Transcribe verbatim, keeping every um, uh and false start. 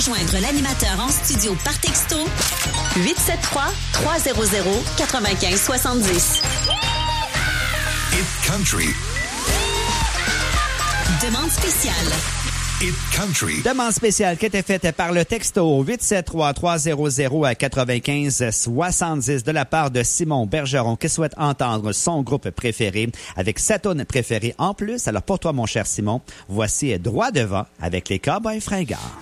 rejoindre l'animateur en studio par texto huit sept trois, trois zéro zéro, neuf cinq six zéro. Hit Country. Demande spéciale. Hit Country. Demande spéciale qui était faite par le texto huit sept trois, trois zéro zéro à quatre-vingt-quinze soixante-dix de la part de Simon Bergeron qui souhaite entendre son groupe préféré avec sa toune préférée en plus. Alors pour toi, mon cher Simon, voici Droit devant avec les Cowboys fringants.